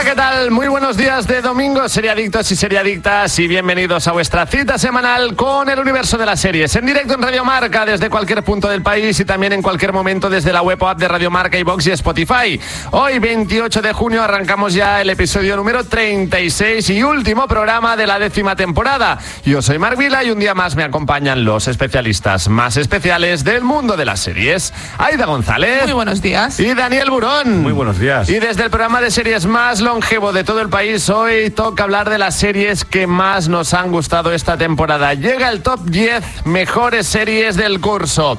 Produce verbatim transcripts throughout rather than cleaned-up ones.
Hola, ¿qué tal? Muy buenos días de domingo, seriadictos y seriadictas, y bienvenidos a vuestra cita semanal con el universo de las series. En directo en Radio Marca, desde cualquier punto del país y también en cualquier momento desde la web o app de Radio Marca, iVoox y Spotify. Hoy, veintiocho de junio, arrancamos ya el episodio número treinta y seis y último programa de la décima temporada. Yo soy Marc Vila y un día más me acompañan los especialistas más especiales del mundo de las series. Aida González. Muy buenos días. Y Daniel Burón. Muy buenos días. Y desde el programa de series más longevo de todo el país, hoy toca hablar de las series que más nos han gustado esta temporada. Llega el top diez mejores series del curso.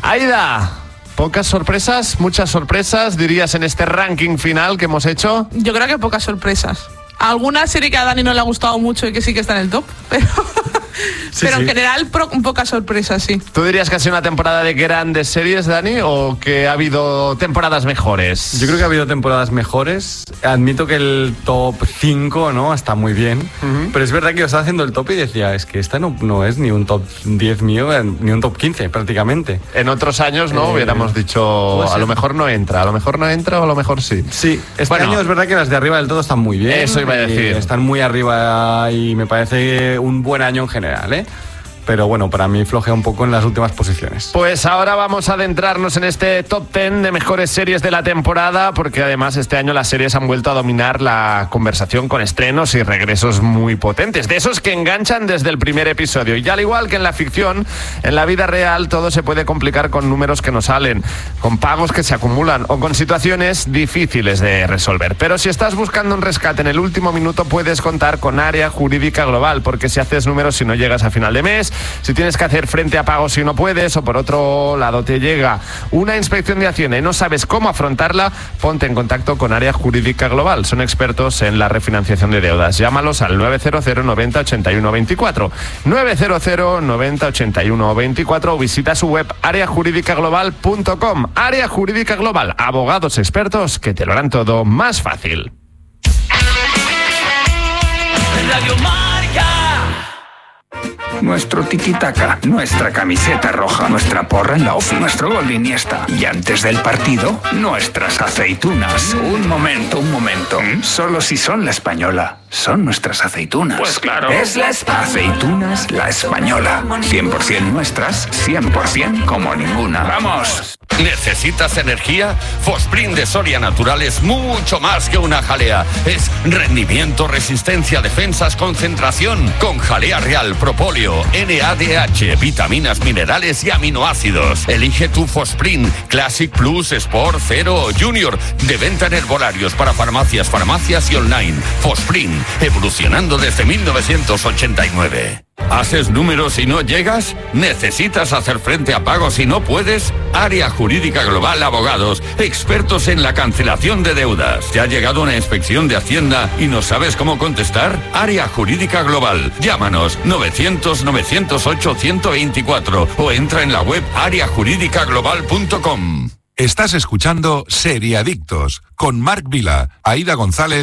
Aida, pocas sorpresas, muchas sorpresas, dirías, en este ranking final que hemos hecho. Yo creo que pocas sorpresas. Alguna serie que a Dani no le ha gustado mucho y que sí que está en el top, pero... Sí, pero sí. En general, pro, pocas sorpresas, sí. ¿Tú dirías que ha sido una temporada de grandes series, Dani, o que ha habido temporadas mejores? Yo creo que ha habido temporadas mejores. Admito que el top cinco, ¿no?, está muy bien. Uh-huh. Pero es verdad que yo estaba haciendo el top y decía, es que esta no, no es ni un top diez mío, ni un top quince, prácticamente. En otros años, ¿no? Eh, Hubiéramos dicho, a lo mejor no entra, a lo mejor no entra o a lo mejor sí. Sí, este bueno, año es verdad que las de arriba del todo están muy bien. Eso iba a decir. Están muy arriba y me parece un buen año en general. ¿Eh? Pero bueno, para mí flojea un poco en las últimas posiciones. Pues ahora vamos a adentrarnos en este top diez de mejores series de la temporada, porque además este año las series han vuelto a dominar la conversación con estrenos y regresos muy potentes, de esos que enganchan desde el primer episodio. Y al igual que en la ficción, en la vida real todo se puede complicar con números que no salen, con pagos que se acumulan o con situaciones difíciles de resolver. Pero si estás buscando un rescate en el último minuto, puedes contar con Área Jurídica Global, porque si haces números y no llegas a final de mes, si tienes que hacer frente a pagos y no puedes, o por otro lado te llega una inspección de Hacienda y no sabes cómo afrontarla, ponte en contacto con Área Jurídica Global. Son expertos en la refinanciación de deudas. Llámalos al nueve cero cero noventa ochenta y uno veinticuatro, nueve cero cero noventa ochenta y uno veinticuatro, o visita su web área jurídica global punto com. Área Jurídica Global, abogados expertos que te lo harán todo más fácil. Radio Marca. Nuestro tiki-taka, nuestra camiseta roja, nuestra porra en la ofi, nuestro gol de Iniesta. Y antes del partido, nuestras aceitunas. Un momento, un momento. ¿Mm? Solo si son la española. Son nuestras aceitunas. Pues claro. Es la esp- Aceitunas La Española. cien por ciento nuestras, cien por ciento como ninguna. ¡Vamos! ¿Necesitas energía? Fosprint de Soria Natural es mucho más que una jalea. Es rendimiento, resistencia, defensas, concentración. Con jalea real, propóleo, N A D H, vitaminas, minerales y aminoácidos. Elige tu Fosprint Classic Plus, Sport, Cero o Junior. De venta en herbolarios para farmacias, farmacias y online. Fosprint, evolucionando desde mil novecientos ochenta y nueve. ¿Haces números y no llegas? ¿Necesitas hacer frente a pagos y no puedes? Área Jurídica Global Abogados, expertos en la cancelación de deudas. ¿Te ha llegado una inspección de Hacienda y no sabes cómo contestar? Área Jurídica Global. Llámanos novecientos novecientos ocho ciento veinticuatro o entra en la web área jurídica global punto com. Estás escuchando Seriadictos con Marc Vila, Aida González